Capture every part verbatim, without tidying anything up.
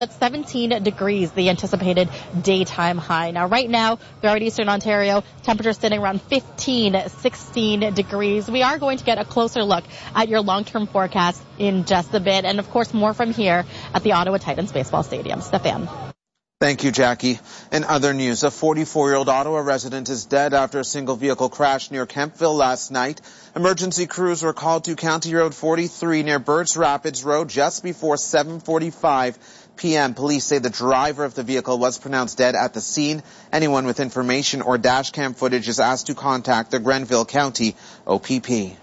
At seventeen degrees, the anticipated daytime high. Now, right now, throughout eastern Ontario, temperatures sitting around fifteen, sixteen degrees. We are going to get a closer look at your long-term forecast in just a bit. And, of course, more from here at the Ottawa Titans Baseball Stadium. Stefan. Thank you, Jackie. In other news, a forty-four-year-old Ottawa resident is dead after a single-vehicle crash near Kemptville last night. Emergency crews were called to County Road forty-three near Birch Rapids Road just before seven forty-five p m Police say the driver of the vehicle was pronounced dead at the scene. Anyone with information or dash cam footage is asked to contact the Grenville County O P P.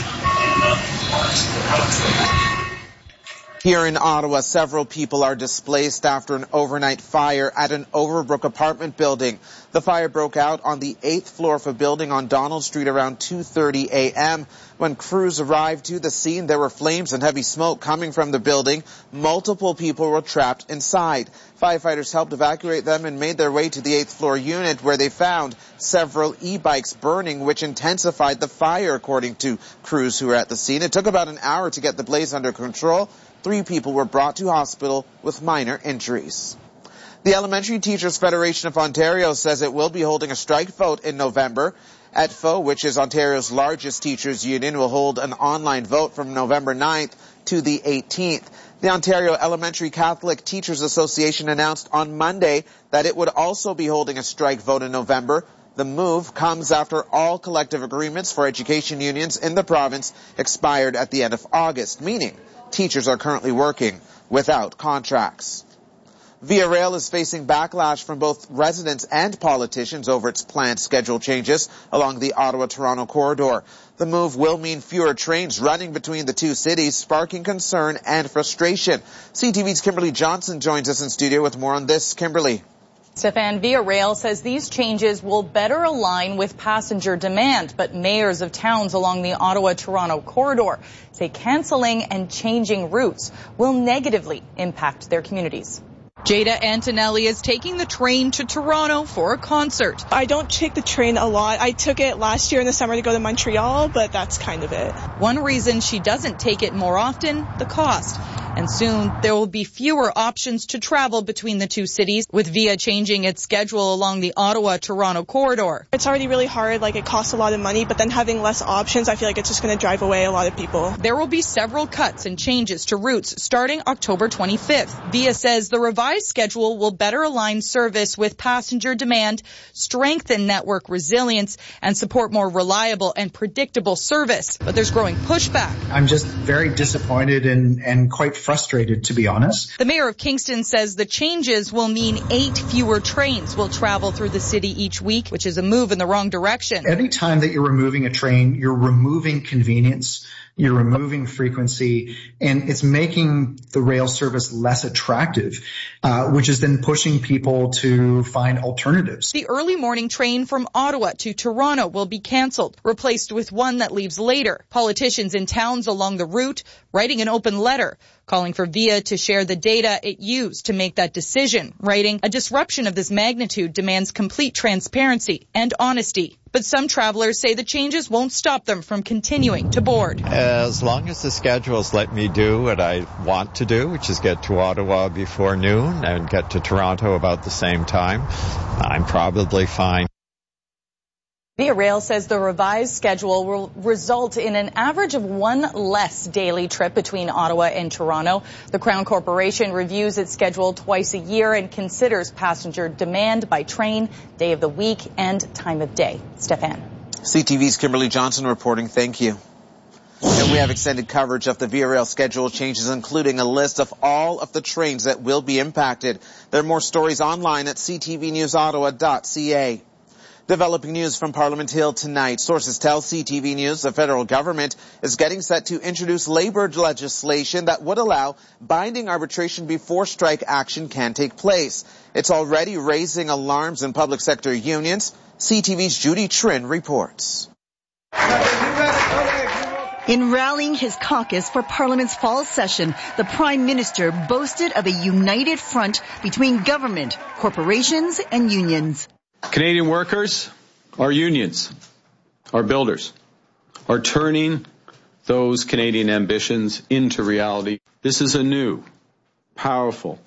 Here in Ottawa, several people are displaced after an overnight fire at an Overbrook apartment building. The fire broke out on the eighth floor of a building on Donald Street around two thirty a m When crews arrived to the scene, there were flames and heavy smoke coming from the building. Multiple people were trapped inside. Firefighters helped evacuate them and made their way to the eighth floor unit where they found several e-bikes burning, which intensified the fire, according to crews who were at the scene. It took about an hour to get the blaze under control. Three people were brought to hospital with minor injuries. The Elementary Teachers Federation of Ontario says it will be holding a strike vote in November. E T F O, which is Ontario's largest teachers union, will hold an online vote from November ninth to the eighteenth. The Ontario Elementary Catholic Teachers Association announced on Monday that it would also be holding a strike vote in November. The move comes after all collective agreements for education unions in the province expired at the end of August, meaning teachers are currently working without contracts. Via Rail is facing backlash from both residents and politicians over its planned schedule changes along the Ottawa-Toronto corridor. The move will mean fewer trains running between the two cities, sparking concern and frustration. C T V's Kimberly Johnson joins us in studio with more on this. Kimberly. Stefan, Via Rail says these changes will better align with passenger demand, but mayors of towns along the Ottawa-Toronto corridor say canceling and changing routes will negatively impact their communities. Jada Antonelli is taking the train to Toronto for a concert. I don't take the train a lot. I took it last year in the summer to go to Montreal, but that's kind of it. One reason she doesn't take it more often, the cost. And soon there will be fewer options to travel between the two cities, with Via changing its schedule along the Ottawa-Toronto corridor. It's already really hard, like it costs a lot of money, but then having less options, I feel like it's just going to drive away a lot of people. There will be several cuts and changes to routes starting October twenty-fifth. Via says the revised schedule will better align service with passenger demand, strengthen network resilience, and support more reliable and predictable service. But there's growing pushback. I'm just very disappointed and, and quite frustrated, to be honest. The mayor of Kingston says the changes will mean eight fewer trains will travel through the city each week, which is a move in the wrong direction. Anytime that you're removing a train, you're removing convenience, you're removing frequency, and it's making the rail service less attractive, uh, which is then pushing people to find alternatives. The early morning train from Ottawa to Toronto will be canceled, replaced with one that leaves later. Politicians in towns along the route writing an open letter, calling for Via to share the data it used to make that decision, writing, "A disruption of this magnitude demands complete transparency and honesty." But some travelers say the changes won't stop them from continuing to board. As long as the schedules let me do what I want to do, which is get to Ottawa before noon and get to Toronto about the same time, I'm probably fine. Via Rail says the revised schedule will result in an average of one less daily trip between Ottawa and Toronto. The Crown Corporation reviews its schedule twice a year and considers passenger demand by train, day of the week, and time of day. Stefan. C T V's Kimberly Johnson reporting. Thank you. And we have extended coverage of the Via Rail schedule changes, including a list of all of the trains that will be impacted. There are more stories online at c t v news ottawa dot c a. Developing news from Parliament Hill tonight. Sources tell C T V News the federal government is getting set to introduce labor legislation that would allow binding arbitration before strike action can take place. It's already raising alarms in public sector unions. C T V's Judy Trin reports. In rallying his caucus for Parliament's fall session, the Prime Minister boasted of a united front between government, corporations, and unions. Canadian workers, our unions, our builders, are turning those Canadian ambitions into reality. This is a new, powerful,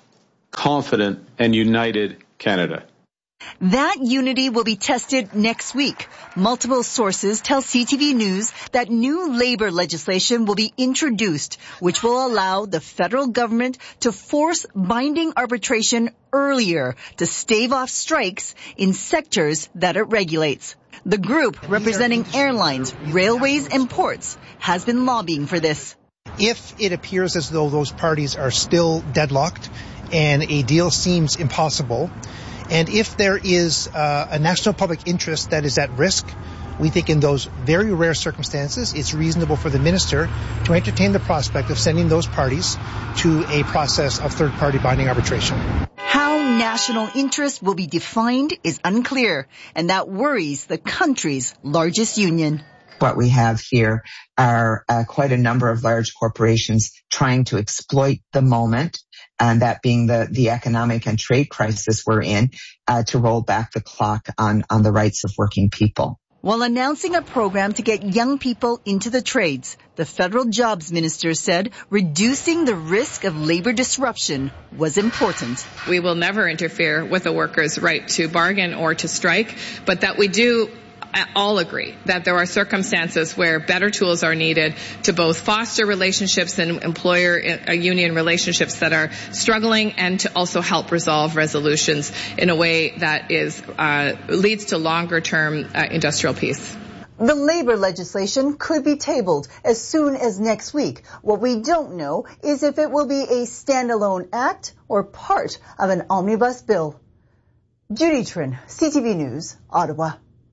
confident, and united Canada. That unity will be tested next week. Multiple sources tell C T V News that new labor legislation will be introduced, which will allow the federal government to force binding arbitration earlier to stave off strikes in sectors that it regulates. The group representing airlines, railways, and ports has been lobbying for this. If it appears as though those parties are still deadlocked and a deal seems impossible, and if there is uh, a national public interest that is at risk, we think in those very rare circumstances, it's reasonable for the minister to entertain the prospect of sending those parties to a process of third-party binding arbitration. How national interest will be defined is unclear, and that worries the country's largest union. What we have here are uh, quite a number of large corporations trying to exploit the moment, and that being the, the economic and trade crisis we're in, uh, to roll back the clock on, on the rights of working people. While announcing a program to get young people into the trades, the federal jobs minister said reducing the risk of labor disruption was important. We will never interfere with a worker's right to bargain or to strike, but that we do all agree that there are circumstances where better tools are needed to both foster relationships and employer-union relationships that are struggling, and to also help resolve resolutions in a way that is uh, leads to longer-term uh, industrial peace. The labor legislation could be tabled as soon as next week. What we don't know is if it will be a standalone act or part of an omnibus bill. Judy Trin, C T V News, Ottawa.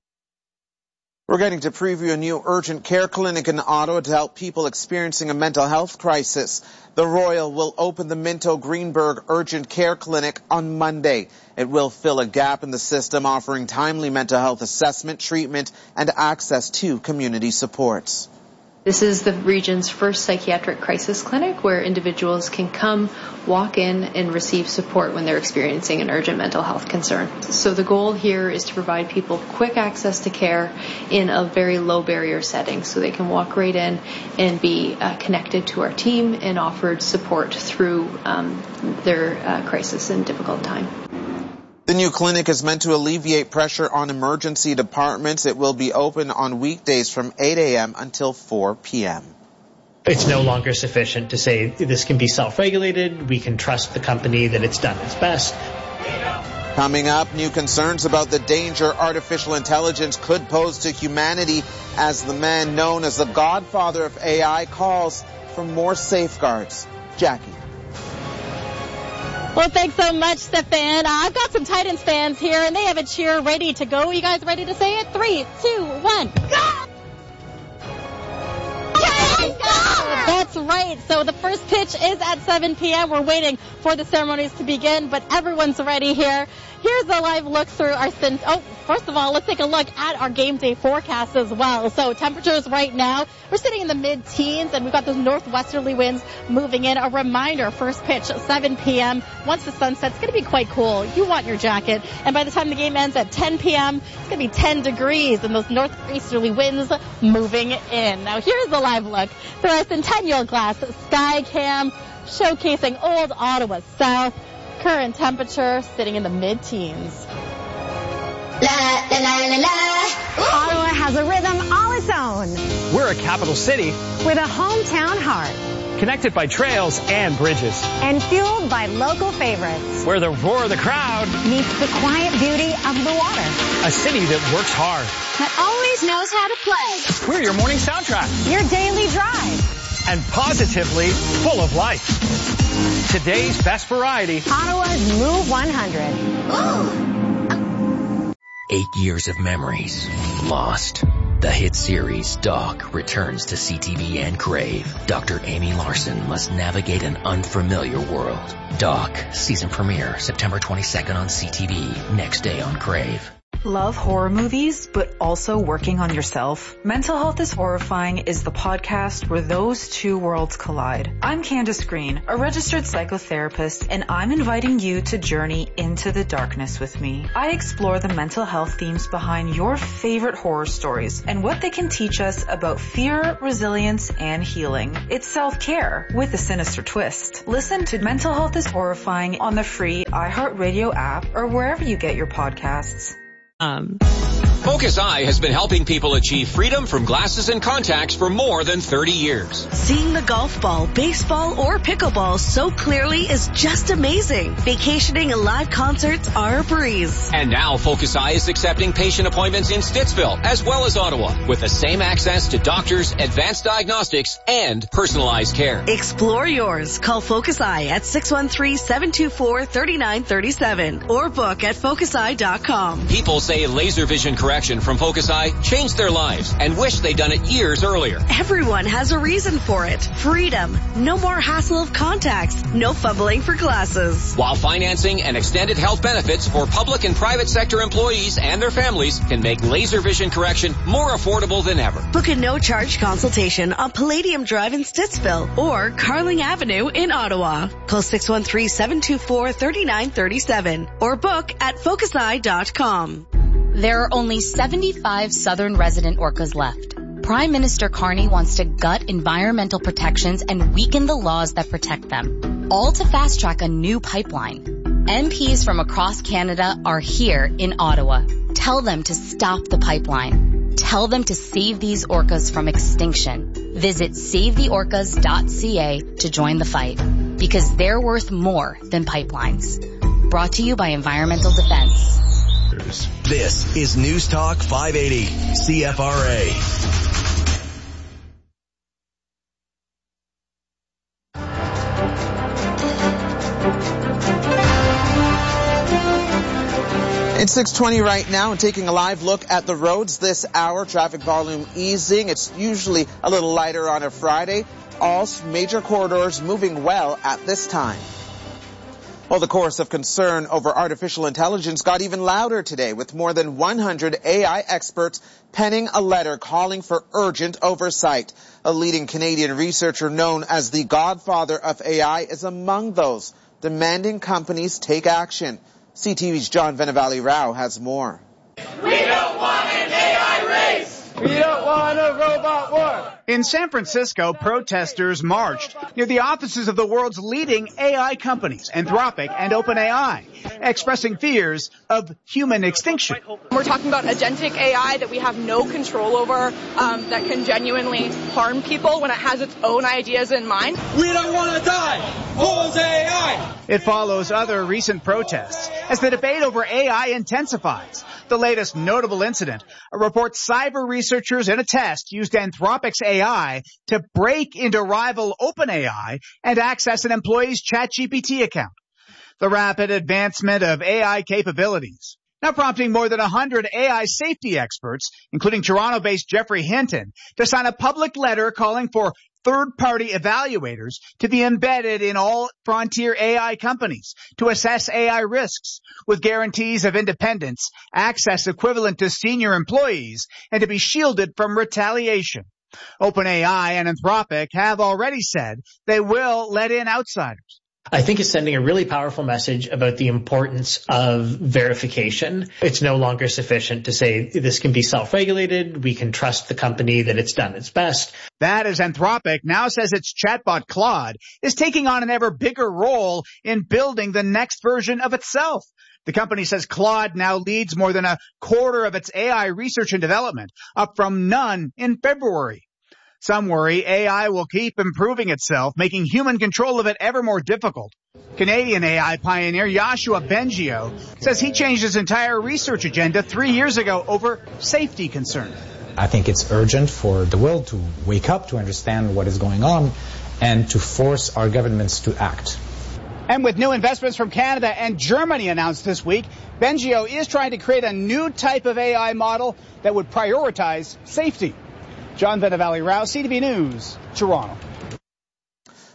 We're getting to preview a new urgent care clinic in Ottawa to help people experiencing a mental health crisis. The Royal will open the Minto Greenberg Urgent Care Clinic on Monday. It will fill a gap in the system, offering timely mental health assessment, treatment, and access to community supports. This is the region's first psychiatric crisis clinic where individuals can come, walk in, and receive support when they're experiencing an urgent mental health concern. So the goal here is to provide people quick access to care in a very low barrier setting, so they can walk right in and be uh, connected to our team and offered support through um, their uh, crisis and difficult time. The new clinic is meant to alleviate pressure on emergency departments. It will be open on weekdays from eight a.m. until four p.m. It's no longer sufficient to say this can be self-regulated. We can trust the company that it's done its best. Coming up, new concerns about the danger artificial intelligence could pose to humanity as the man known as the godfather of A I calls for more safeguards. Jackie. Well, thanks so much, Stefan. Uh, I've got some Titans fans here, and they have a cheer ready to go. You guys ready to say it? Three, two, one, go! That's right. So the first pitch is at seven p.m. We're waiting for the ceremonies to begin, but everyone's ready here. Here's a live look through our sins. Oh, first of all, let's take a look at our game day forecast as well. So temperatures right now, we're sitting in the mid-teens, and we've got those northwesterly winds moving in. A reminder, first pitch, seven p.m. Once the sun sets, it's going to be quite cool. You want your jacket. And by the time the game ends at ten p.m., it's going to be ten degrees, and those northeasterly winds moving in. Now, here's the live look through our Centennial Glass Sky Cam, showcasing old Ottawa South. Current temperature sitting in the mid-teens. La, la, la, la, la. Ottawa has a rhythm all its own. We're a capital city with a hometown heart. Connected by trails and bridges. And fueled by local favorites. Where the roar of the crowd meets the quiet beauty of the water. A city that works hard. That always knows how to play. We're your morning soundtrack. Your daily drive. And positively full of life. Today's best variety. Ottawa's Move one hundred. Ooh. Eight years of memories lost. The hit series Doc returns to C T V and Crave. Doctor Amy Larson must navigate an unfamiliar world. Doc, season premiere September twenty-second on C T V, next day on Crave. Love horror movies, but also working on yourself? Mental Health is Horrifying is the podcast where those two worlds collide. I'm Candace Green, a registered psychotherapist, and I'm inviting you to journey into the darkness with me. I explore the mental health themes behind your favorite horror stories and what they can teach us about fear, resilience, and healing. It's self-care with a sinister twist. Listen to Mental Health is Horrifying on the free iHeartRadio app or wherever you get your podcasts. Um. Focus Eye has been helping people achieve freedom from glasses and contacts for more than thirty years. Seeing the golf ball, baseball, or pickleball so clearly is just amazing. Vacationing and live concerts are a breeze. And now Focus Eye is accepting patient appointments in Stittsville as well as Ottawa with the same access to doctors, advanced diagnostics, and personalized care. Explore yours. Call Focus Eye at six one three, seven two four, three nine three seven or book at focus eye dot com. People say laser vision correction from Focus Eye changed their lives and wish they'd done it years earlier. Everyone has a reason for it. Freedom. No more hassle of contacts. No fumbling for glasses. While financing and extended health benefits for public and private sector employees and their families can make laser vision correction more affordable than ever. Book a no-charge consultation on Palladium Drive in Stittsville or Carling Avenue in Ottawa. Call six one three, seven two four, three nine three seven or book at focus eye dot com. There are only seventy-five southern resident orcas left. Prime Minister Carney wants to gut environmental protections and weaken the laws that protect them, all to fast-track a new pipeline. M Ps from across Canada are here in Ottawa. Tell them to stop the pipeline. Tell them to save these orcas from extinction. Visit save the orcas dot c a to join the fight, because they're worth more than pipelines. Brought to you by Environmental Defense. This is News Talk five eighty, C F R A. It's six twenty right now, and taking a live look at the roads this hour. Traffic volume easing. It's usually a little lighter on a Friday. All major corridors moving well at this time. Well, the chorus of concern over artificial intelligence got even louder today, with more than one hundred A I experts penning a letter calling for urgent oversight. A leading Canadian researcher known as the godfather of A I is among those demanding companies take action. C T V's John Venevali Rao has more. We don't want an A I race! We don't want a robot war! In San Francisco, protesters marched near the offices of the world's leading A I companies, Anthropic and OpenAI, expressing fears of human extinction. We're talking about agentic A I that we have no control over, um, that can genuinely harm people when it has its own ideas in mind. We don't want to die! Who's A I? It follows other recent protests as the debate over A I intensifies. The latest notable incident reports cyber researchers in a test used Anthropic's A I to break into rival OpenAI and access an employee's ChatGPT account. The rapid advancement of A I capabilities now prompting more than one hundred A I safety experts, including Toronto-based Jeffrey Hinton, to sign a public letter calling for third-party evaluators to be embedded in all frontier A I companies to assess A I risks with guarantees of independence, access equivalent to senior employees, and to be shielded from retaliation. OpenAI and Anthropic have already said they will let in outsiders. I think it's sending a really powerful message about the importance of verification. It's no longer sufficient to say this can be self-regulated. We can trust the company that it's done its best. That as Anthropic now says its chatbot Claude is taking on an ever bigger role in building the next version of itself. The company says Claude now leads more than a quarter of its A I research and development, up from none in February. Some worry A I will keep improving itself, making human control of it ever more difficult. Canadian A I pioneer Yoshua Bengio says he changed his entire research agenda three years ago over safety concerns. I think it's urgent for the world to wake up, to understand what is going on, and to force our governments to act. And with new investments from Canada and Germany announced this week, Bengio is trying to create a new type of A I model that would prioritize safety. John Venevali Rao, C T V News, Toronto.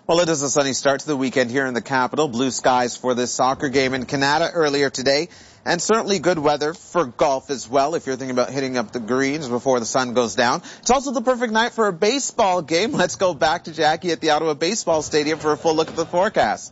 Well, it is a sunny start to the weekend here in the capital. Blue skies for this soccer game in Canada earlier today. And certainly good weather for golf as well if you're thinking about hitting up the greens before the sun goes down. It's also the perfect night for a baseball game. Let's go back to Jackie at the Ottawa Baseball Stadium for a full look at the forecast.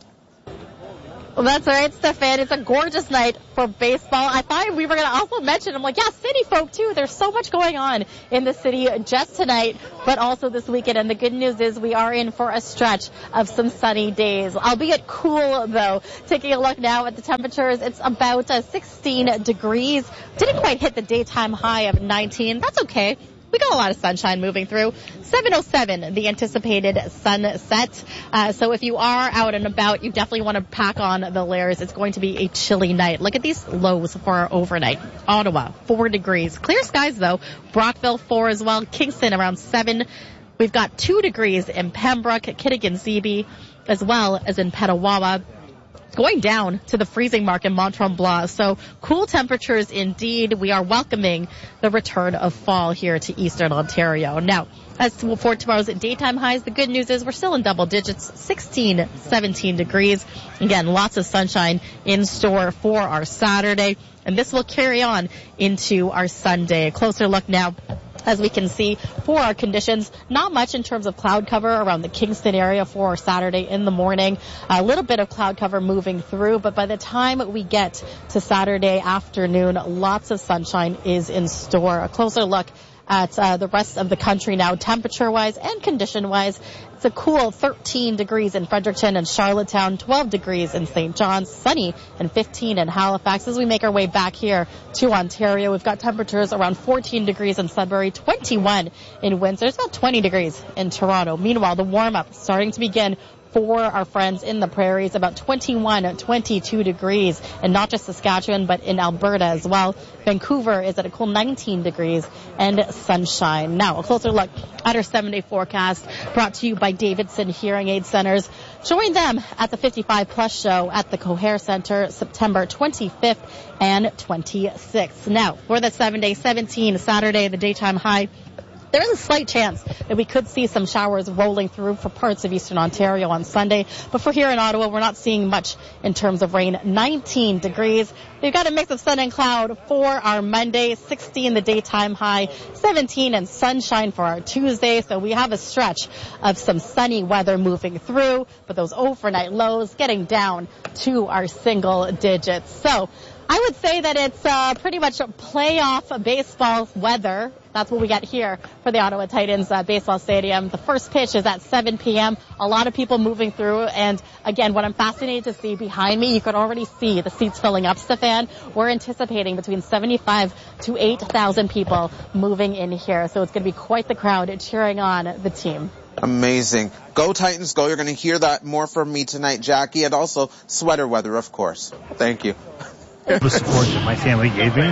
Well, that's right, Stefan. It's a gorgeous night for baseball. I thought we were going to also mention, I'm like, yeah, city folk too. There's so much going on in the city just tonight, but also this weekend. And the good news is we are in for a stretch of some sunny days, albeit cool though. Taking a look now at the temperatures, it's about uh, sixteen degrees. Didn't quite hit the daytime high of nineteen. That's okay. We got a lot of sunshine moving through. seven oh seven, the anticipated sunset. Uh, so if you are out and about, you definitely want to pack on the layers. It's going to be a chilly night. Look at these lows for our overnight. Ottawa, four degrees. Clear skies, though. Brockville, four as well. Kingston, around seven. We've got two degrees in Pembroke, Kittigan-Zibi, as well as in Petawawa. Going down to the freezing mark in Mont-Tremblant. So cool temperatures indeed. We are welcoming the return of fall here to Eastern Ontario. Now, as for tomorrow's daytime highs, the good news is we're still in double digits, sixteen, seventeen degrees. Again, lots of sunshine in store for our Saturday. And this will carry on into our Sunday. A closer look now. As we can see, for our conditions, not much in terms of cloud cover around the Kingston area for Saturday in the morning. A little bit of cloud cover moving through, but by the time we get to Saturday afternoon, lots of sunshine is in store. A closer look at uh, the rest of the country now, temperature-wise and condition-wise. It's a cool thirteen degrees in Fredericton and Charlottetown, twelve degrees in Saint John's, sunny and fifteen in Halifax. As we make our way back here to Ontario, we've got temperatures around fourteen degrees in Sudbury, twenty-one in Windsor. It's about twenty degrees in Toronto. Meanwhile, the warm-up starting to begin for our friends in the prairies, about twenty-one, twenty-two degrees, and not just Saskatchewan, but in Alberta as well. Vancouver is at a cool nineteen degrees and sunshine. Now, a closer look at our seven-day forecast brought to you by Davidson Hearing Aid Centers. Join them at the fifty-five plus show at the Cohere Center, September twenty-fifth and twenty-sixth. Now, for the seven-day, seventeen, Saturday, the daytime high, there is a slight chance that we could see some showers rolling through for parts of Eastern Ontario on Sunday. But for here in Ottawa, we're not seeing much in terms of rain. nineteen degrees. We've got a mix of sun and cloud for our Monday. sixteen the daytime high. seventeen and sunshine for our Tuesday. So we have a stretch of some sunny weather moving through, but those overnight lows getting down to our single digits. So I would say that it's uh, pretty much playoff baseball weather. That's what we got here for the Ottawa Titans uh, baseball stadium. The first pitch is at seven p.m. A lot of people moving through. And again, what I'm fascinated to see behind me, you can already see the seats filling up, Stefan. We're anticipating between seventy-five to eight thousand people moving in here. So it's going to be quite the crowd cheering on the team. Amazing. Go Titans, go. You're going to hear that more from me tonight, Jackie, and also sweater weather, of course. Thank you. The support that my family gave me.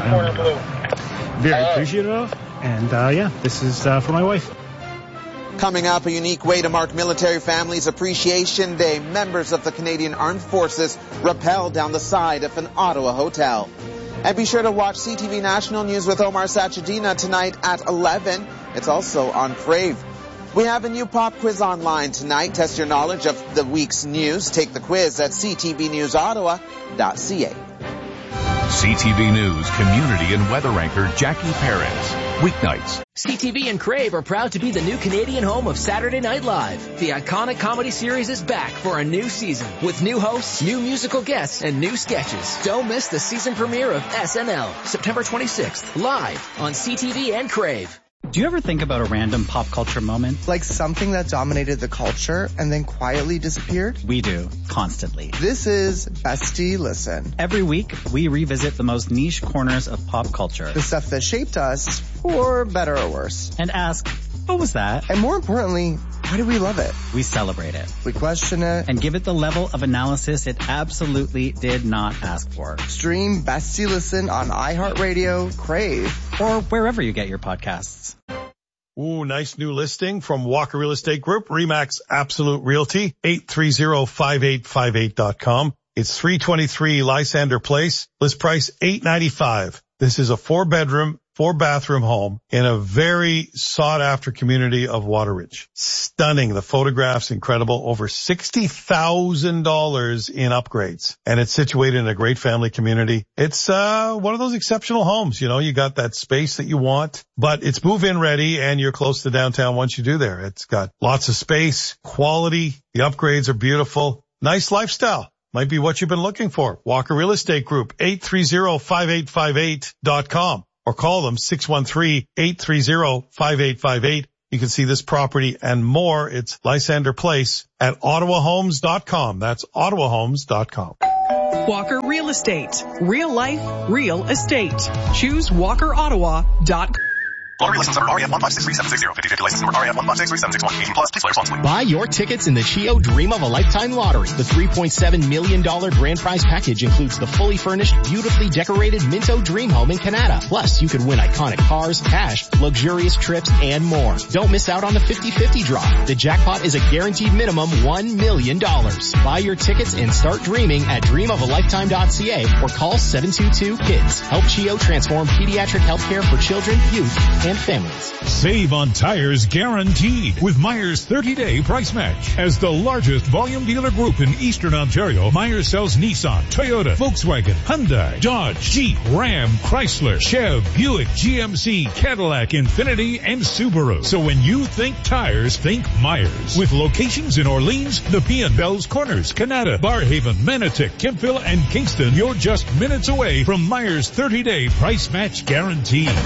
I'm very appreciative of. And, uh, yeah, this is uh, for my wife. Coming up, a unique way to mark Military Families Appreciation Day. Members of the Canadian Armed Forces rappel down the side of an Ottawa hotel. And be sure to watch C T V National News with Omar Sachedina tonight at eleven. It's also on Crave. We have a new pop quiz online tonight. Test your knowledge of the week's news. Take the quiz at c t v news ottawa dot c a. C T V News community and weather anchor Jackie Perez. Weeknights. C T V and Crave are proud to be the new Canadian home of Saturday Night Live. The iconic comedy series is back for a new season with new hosts, new musical guests, and new sketches. Don't miss the season premiere of S N L, September twenty-sixth, live on C T V and Crave. Do you ever think about a random pop culture moment? Like something that dominated the culture and then quietly disappeared? We do, constantly. This is Bestie Listen. Every week, we revisit the most niche corners of pop culture. The stuff that shaped us, for better or worse. And ask, what was that? And more importantly, why do we love it? We celebrate it. We question it. And give it the level of analysis it absolutely did not ask for. Stream Bestie Listen on iHeartRadio, Crave, or wherever you get your podcasts. Ooh, nice new listing from Walker Real Estate Group, Remax Absolute Realty, eight three zero, five eight five eight dot com. It's three twenty-three Lysander Place. List price eight ninety-five. This is a four bedroom, four bathroom home in a very sought after community of Wateridge. Stunning. The photographs incredible. Over sixty thousand dollars in upgrades. And it's situated in a great family community. It's, uh, one of those exceptional homes. You know, you got that space that you want, but it's move-in ready and you're close to downtown once you do there. It's got lots of space, quality. The upgrades are beautiful. Nice lifestyle. Might be what you've been looking for. Walker Real Estate Group, eight three zero, five eight five eight dot com. Or call them, six one three, eight three zero, five eight five eight. You can see this property and more. It's Lysander Place at ottawa homes dot com. That's ottawa homes dot com. Walker Real Estate. Real life, real estate. Choose walker ottawa dot com. Lottery license number R E F one five six three seven six zero. fifty fifty license number R E F one five six three seven six one. eighteen plus. Please play responsibly. Buy your tickets in the Chio Dream of a Lifetime Lottery. The three point seven million dollars grand prize package includes the fully furnished, beautifully decorated Minto Dream Home in Canada. Plus, you could win iconic cars, cash, luxurious trips, and more. Don't miss out on the fifty fifty draw. The jackpot is a guaranteed minimum one million dollars. Buy your tickets and start dreaming at dream of a lifetime dot c a or call seven two two KIDS. Help Chio transform pediatric healthcare for children, youth, and families. Save on tires guaranteed with Myers thirty-day price match. As the largest volume dealer group in Eastern Ontario, Myers sells Nissan, Toyota, Volkswagen, Hyundai, Dodge, Jeep, Ram, Chrysler, Chev, Buick, G M C, Cadillac, Infiniti, and Subaru. So when you think tires, think Myers. With locations in Orleans, Nepean, Bells Corners, Canada, Barhaven, Manotick, Kempville, and Kingston, you're just minutes away from Myers thirty-day price match guarantee.